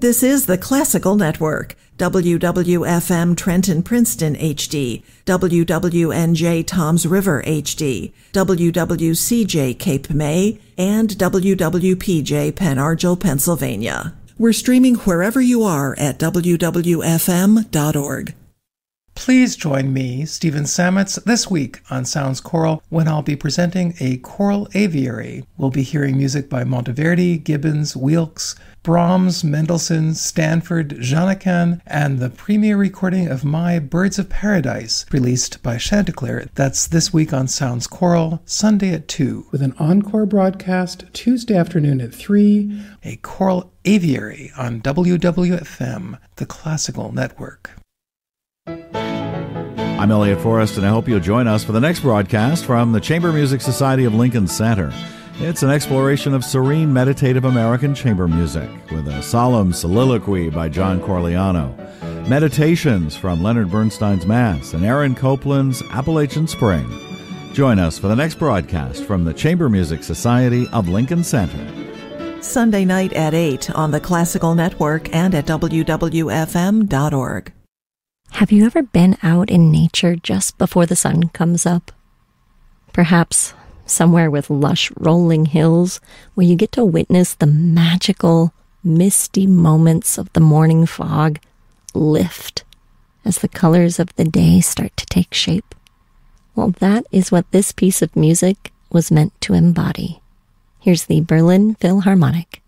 This is the Classical Network, WWFM Trenton Princeton HD, WWNJ Toms River HD, WWCJ Cape May, and WWPJ Pen Argyl, Pennsylvania. We're streaming wherever you are at wwfm.org. Please join me, Stephen Sametz, this week on Sounds Choral when I'll be presenting a choral aviary. We'll be hearing music by Monteverdi, Gibbons, Wilkes, Brahms, Mendelssohn, Stanford, Janequin, and the premiere recording of My Birds of Paradise, released by Chanticleer. That's this week on Sounds Choral, Sunday at 2, with an encore broadcast Tuesday afternoon at 3, a choral aviary on WWFM, the Classical Network. I'm Elliot Forrest, and I hope you'll join us for the next broadcast from the Chamber Music Society of Lincoln Center. It's an exploration of serene, meditative American chamber music with a solemn soliloquy by John Corigliano, meditations from Leonard Bernstein's Mass, and Aaron Copland's Appalachian Spring. Join us for the next broadcast from the Chamber Music Society of Lincoln Center. Sunday night at 8 on the Classical Network and at WWFM.org. Have you ever been out in nature just before the sun comes up? Perhaps somewhere with lush rolling hills where you get to witness the magical, misty moments of the morning fog lift as the colors of the day start to take shape. Well, that is what this piece of music was meant to embody. Here's the Berlin Philharmonic.